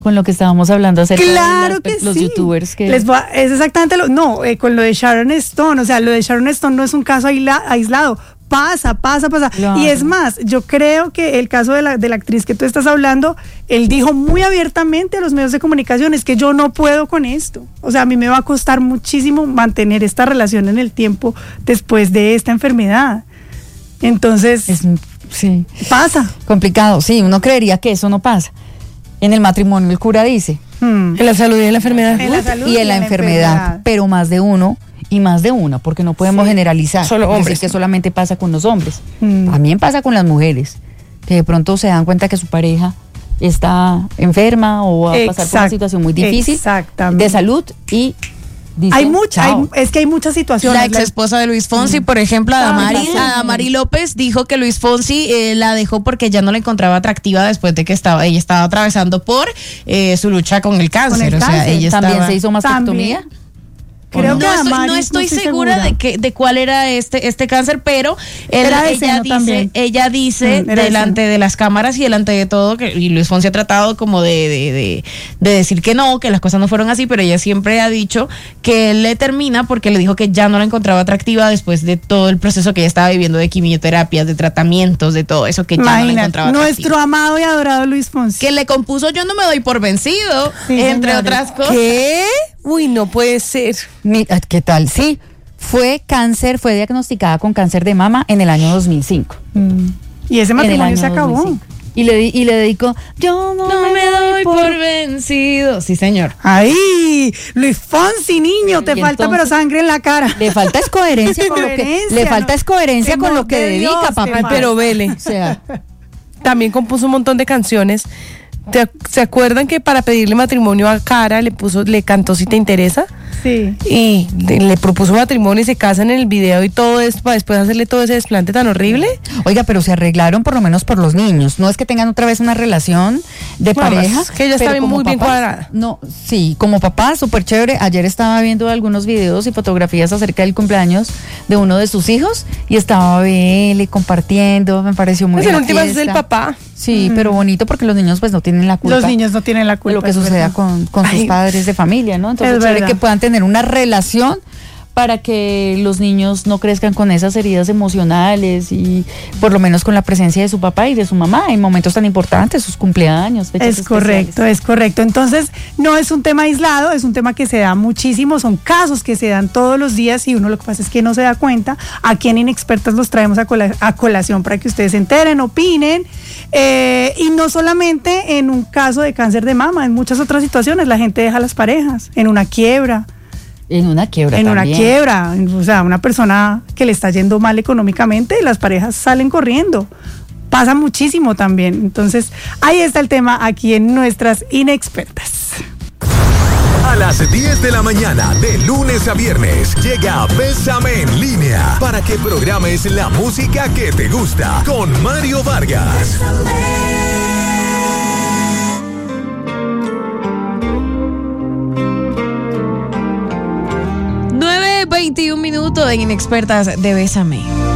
con lo que estábamos hablando acerca claro de que los sí. youtubers que... Es exactamente con lo de Sharon Stone, o sea, lo de Sharon Stone no es un caso aislado. Pasa. Claro. Y es más, yo creo que el caso de la actriz que tú estás hablando, él dijo muy abiertamente a los medios de comunicación, es que yo no puedo con esto. O sea, a mí me va a costar muchísimo mantener esta relación en el tiempo después de esta enfermedad. Entonces, sí. Pasa. Complicado, sí, uno creería que eso no pasa. En el matrimonio el cura dice. En la salud y en la enfermedad. Y en la enfermedad, pero más de uno. Y más de una, porque no podemos generalizar. Solo hombres. Decir que solamente pasa con los hombres. También pasa con las mujeres, que de pronto se dan cuenta que su pareja está enferma o va a pasar por una situación muy difícil de salud y dicen, es que hay muchas situaciones. La ex esposa de Luis Fonsi, por ejemplo, Adamari López, dijo que Luis Fonsi la dejó porque ya no la encontraba atractiva después de que ella estaba atravesando por su lucha con el cáncer. O sea, ella también se hizo mastectomía. Creo que no estoy segura de cuál era este cáncer, pero ella dice delante de las cámaras y delante de todo, y Luis Fonsi ha tratado como de decir que no, que las cosas no fueron así, pero ella siempre ha dicho que él le termina porque le dijo que ya no la encontraba atractiva después de todo el proceso que ella estaba viviendo de quimioterapias, de tratamientos, de todo eso, que ya no la encontraba atractiva. Nuestro amado y adorado Luis Fonsi. Que le compuso Yo no me doy por vencido, entre otras cosas. ¿Qué? Uy, no puede ser. ¿Qué tal? Sí, fue diagnosticada con cáncer de mama en el año 2005. Y ese matrimonio se acabó. 2005. Y le dedicó, yo no me doy por vencido. Sí, señor. ¡Ay! Luis Fonsi, niño, te falta pero sangre en la cara. Le falta es coherencia con lo que le falta es coherencia con lo que dedica, papá. Pero vele. O sea, también compuso un montón de canciones. ¿Se acuerdan que para pedirle matrimonio a Cara le cantó Si te interesa? Sí. Y le propuso matrimonio y se casan en el video y todo esto para después hacerle todo ese desplante tan horrible. Oiga, pero se arreglaron por lo menos por los niños. No es que tengan otra vez una relación de pareja. Que ella está muy bien cuadrada. No, sí, como papá, súper chévere. Ayer estaba viendo algunos videos y fotografías acerca del cumpleaños de uno de sus hijos y estaba compartiendo. Me pareció muy bien. El último es el papá. Sí, pero bonito porque los niños pues no tienen la culpa. Los niños no tienen la culpa. De lo que suceda con sus padres de familia, ¿no? Entonces, chévere que puedan tener una relación para que los niños no crezcan con esas heridas emocionales y por lo menos con la presencia de su papá y de su mamá en momentos tan importantes, sus cumpleaños, fechas especiales. Es correcto. Entonces, no es un tema aislado, es un tema que se da muchísimo, son casos que se dan todos los días y uno lo que pasa es que no se da cuenta. Aquí en Inexpertas los traemos a colación para que ustedes se enteren, opinen. Y no solamente en un caso de cáncer de mama, en muchas otras situaciones la gente deja a las parejas en una quiebra. O sea, una persona que le está yendo mal económicamente y las parejas salen corriendo. Pasa muchísimo también. Entonces, ahí está el tema aquí en Nuestras Inexpertas. A las 10 de la mañana, de lunes a viernes, llega Bésame en Línea para que programes la música que te gusta con Mario Vargas. 21 minutos en Inexpertas de Bésame.